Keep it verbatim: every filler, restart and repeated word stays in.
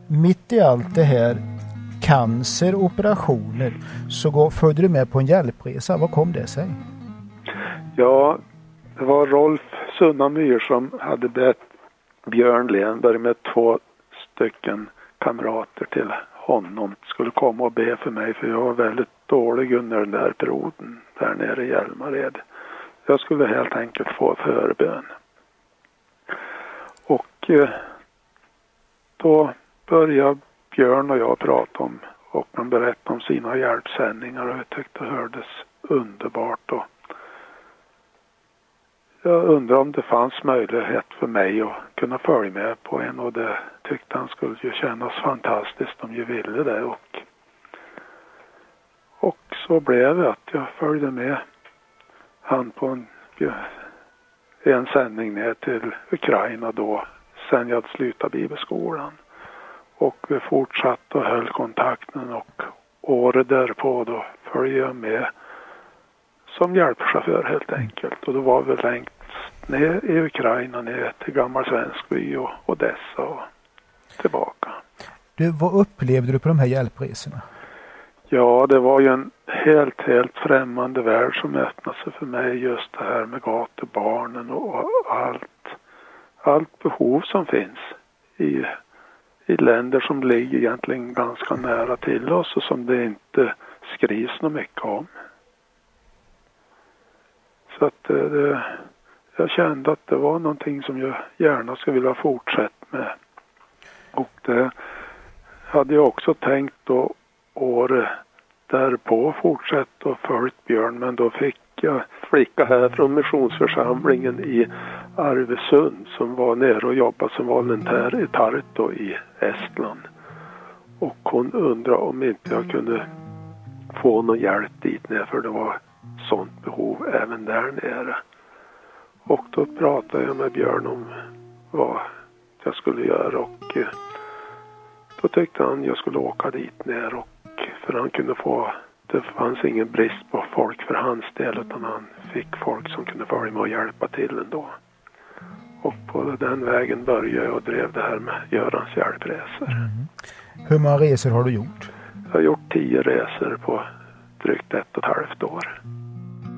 mitt i allt det här, cancer, operationer, så går, följde du med på en hjälpresa. Vad kom det sig? Ja, det var Rolf Sunnamyr som hade bett Björn Lenberg med två stycken kamrater till honom skulle komma och be för mig, för jag var väldigt dålig under den där perioden där nere i Hjälmared. Jag skulle helt enkelt få förbön. Och eh, då började Björn och jag prata om, och han berättade om sina hjälpsändningar, och jag tyckte det hördes underbart. Och jag undrar om det fanns möjlighet för mig att kunna följa med på en, och det tyckte han skulle ju kännas fantastiskt om jag ville det. Och, och så blev det att jag följde med han på en, en sändning ner till Ukraina då, sen jag hade slutat bibelskolan. Och vi fortsatte och höll kontakten, och året därpå då följde jag med som hjälpchaufför helt enkelt. Och då var vi längst ner i Ukraina, ner till Gammal Svenskby och Odessa och tillbaka. Du, vad upplevde du på de här hjälpresorna? Ja, det var ju en helt, helt främmande värld som öppnade sig för mig, just det här med gatubarnen och allt, allt behov som finns i, i länder som ligger egentligen ganska nära till oss och som det inte skrivs något mycket om. Så att det, jag kände att det var någonting som jag gärna skulle vilja fortsätta med. Och det hade jag också tänkt då året därpå fortsätta och följt Björn, men då fick jag flicka här från missionsförsamlingen i Arvesund som var nere och jobbade som volontär i Tartu i Estland. Och hon undrade om inte jag kunde få någon hjälp dit ner, för det var sånt behov även där nere. Och då pratade jag med Björn om vad jag skulle göra, och då tyckte han jag skulle åka dit ner, och för han kunde få, det fanns ingen brist på folk för hans del, utan han fick folk som kunde följa med och hjälpa till ändå. Och på den vägen började jag och drev det här med Görans hjälpresor. Mm. Hur många resor har du gjort? Jag har gjort tio resor på drygt ett och ett halvt år.